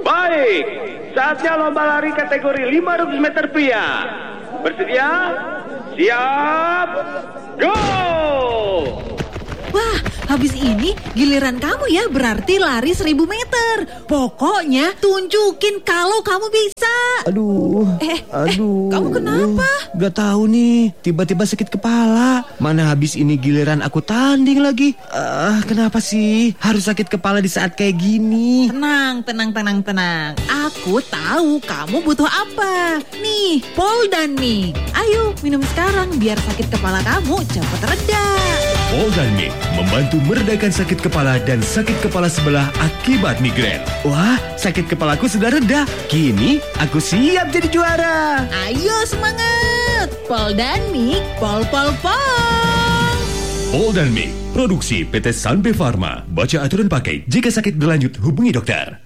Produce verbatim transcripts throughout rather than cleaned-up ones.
Baik, saatnya lomba lari kategori lima ratus meter pria. Bersedia? Siap, go! Wah, habis ini giliran kamu ya, berarti lari seribu meter. Pokoknya tunjukin kalau kamu bisa. Aduh, eh, aduh. Eh, kamu kenapa? Gak tahu nih, tiba-tiba sakit kepala. Mana habis ini giliran aku tanding lagi. Ah, uh, kenapa sih harus sakit kepala di saat kayak gini? Tenang, tenang, tenang, tenang. Aku tahu kamu butuh apa. Nih, Poldanmik. Ayo minum sekarang biar sakit kepala kamu cepat reda. Poldanmik membantu meredakan sakit kepala dan sakit kepala sebelah akibat migrain. Wah, sakit kepalaku sudah reda. Kini aku siap jadi juara. Ayo semangat. Poldanmik, pol pol pol. Poldanmik, produksi P T Sanbe Pharma. Baca aturan pakai. Jika sakit berlanjut, hubungi dokter.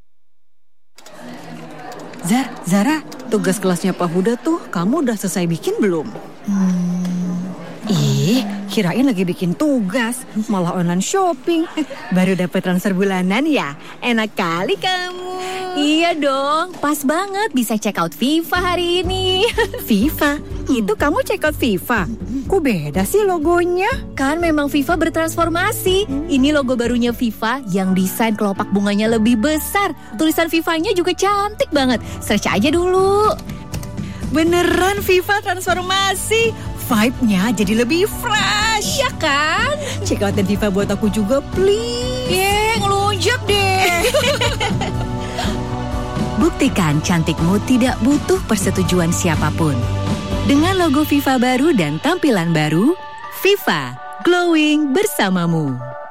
Zara, Zara, tugas kelasnya Pak Huda tuh kamu udah selesai bikin belum? Hmm. Ih, kirain lagi bikin tugas, malah online shopping. Baru dapat transfer bulanan ya? Enak kali kamu. Iya dong, pas banget bisa check out FIFA hari ini. FIFA? Itu kamu check out FIFA? Kok beda sih logonya? Kan memang FIFA bertransformasi. Ini logo barunya FIFA yang desain kelopak bunganya lebih besar. Tulisan FIFA-nya juga cantik banget. Search aja dulu. Beneran FIFA transformasi. Vibe-nya jadi lebih fresh. Iya kan? Check out dan FIFA buat aku juga, please. Yeay, ngelunjak deh. Buktikan cantikmu tidak butuh persetujuan siapapun. Dengan logo FIFA baru dan tampilan baru, FIFA, glowing bersamamu.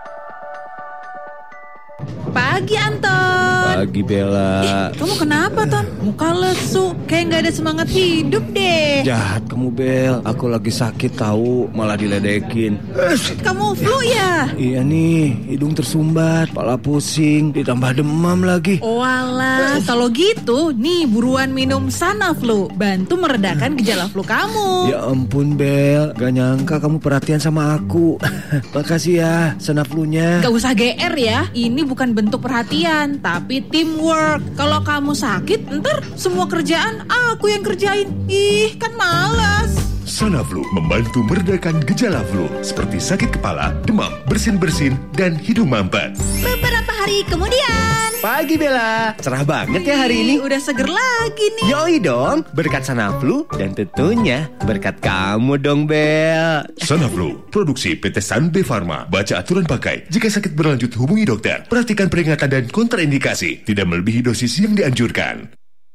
Pagi Anton. Pagi Bella. Eh, kamu kenapa Ton? Muka lesu, kayak gak ada semangat hidup deh. Jahat kamu Bel, aku lagi sakit tahu, malah diledekin. Kamu flu ya? Iya nih, hidung tersumbat, kepala pusing, ditambah demam lagi. Oh alah, kalau gitu nih buruan minum Sanaflu, bantu meredakan gejala flu kamu. Ya ampun Bel, gak nyangka kamu perhatian sama aku. Makasih ya Sanaflunya. Gak usah G R ya, ini bukan bentuk perhatian, tapi teamwork. Kalau kamu sakit, ntar semua kerjaan aku yang kerjain. Ih, kan malas. Sanaflu membantu meredakan gejala flu seperti sakit kepala, demam, bersin-bersin, dan hidung mampet. Beberapa hari kemudian. Pagi Bella, cerah banget ya hari ini. Udah seger lagi nih. Yoi dong, berkat Sanaflu dan tentunya berkat kamu dong Bel. Sanaflu, produksi P T Sanbe Pharma. Baca aturan pakai. Jika sakit berlanjut hubungi dokter. Perhatikan peringatan dan kontraindikasi. Tidak melebihi dosis yang dianjurkan.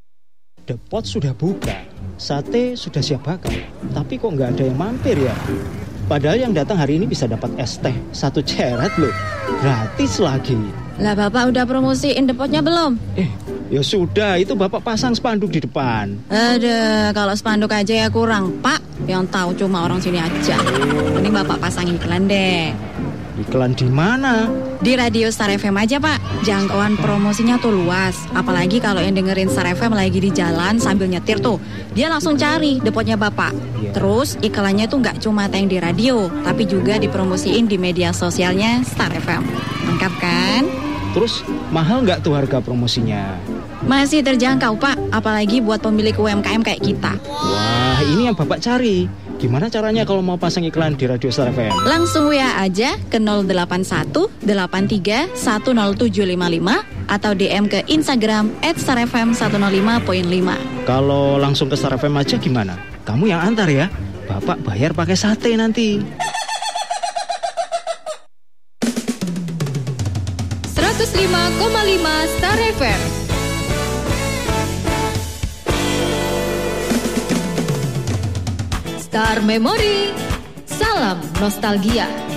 Depot sudah buka, sate sudah siap bakar, tapi kok nggak ada yang mampir ya? Padahal yang datang hari ini bisa dapat es teh satu ceret loh, gratis lagi. Lah bapak udah promosiin depotnya belum? Eh, ya sudah, itu bapak pasang spanduk di depan. Aduh, kalau spanduk aja ya kurang, Pak. Yang tahu cuma orang sini aja. Mending bapak pasangin iklan deh. Iklan di mana? Di radio Star F M aja Pak. Jangkauan promosinya tuh luas. Apalagi kalau yang dengerin Star F M lagi di jalan sambil nyetir tuh, dia langsung cari depotnya Bapak. Yeah. Terus iklannya tuh nggak cuma tayang di radio, tapi juga dipromosiin di media sosialnya Star F M. Lengkap kan? Terus mahal nggak tuh harga promosinya? Masih terjangkau Pak, apalagi buat pemilik U M K M kayak kita. Wah, ini yang Bapak cari. Gimana caranya kalau mau pasang iklan di radio Star F M? Langsung W A aja ke nol delapan satu delapan tiga satu nol tujuh lima lima atau D M ke Instagram et star f m seratus lima koma lima. Kalau langsung ke Star F M aja gimana? Kamu yang antar ya. Bapak bayar pakai sate nanti. seratus lima koma lima Star F M. Star Memory, salam nostalgia.